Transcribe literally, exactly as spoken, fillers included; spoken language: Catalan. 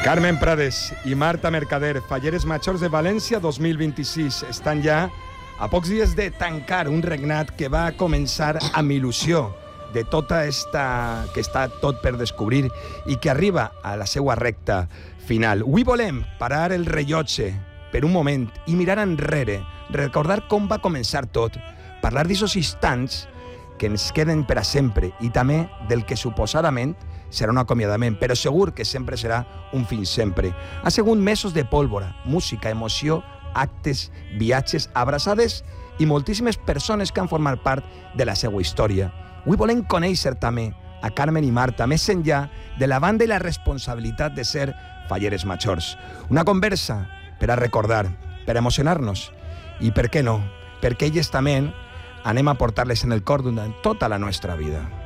Carmen Prades i Marta Mercader, Falleres Majors de València dos mil vint-i-sis, estan ja a pocs dies de tancar un regnat que va començar amb il·lusió de tota esta que està tot per descobrir i que arriba a la seva recta final. Avui volem parar el rellotge per un moment i mirar enrere, recordar com va començar tot, parlar d'aquests instants que ens queden per a sempre i també del que suposadament serà un acomiadament, però segur que sempre serà un fins sempre. Ha sigut mesos de pólvora, música, emoció, actes, viatges, abraçades i moltíssimes persones que han format part de la seva història. Avui volem conèixer també a Carmen i Marta, més enllà de la banda i la responsabilitat de ser Falleres Majors. Una conversa per a recordar, per a emocionar-nos i, per què no, perquè elles també anem a portar-les en el cor durant tota la nostra vida.